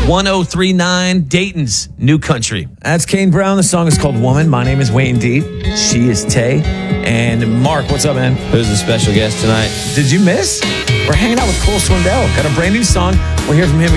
1039 Dayton's New Country. That's Kane Brown. The song is called Woman. My name is Wayne D. She is Tay. And Mark, what's up, man? Who's the special guest tonight? Did you miss? We're hanging out with Cole Swindell. Got a brand new song. We'll hear from him